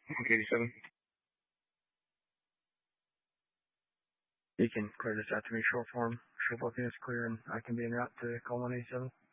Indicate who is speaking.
Speaker 1: 87.
Speaker 2: You can clear this out to me short form. Show booking is clear and I can be en route to call 187.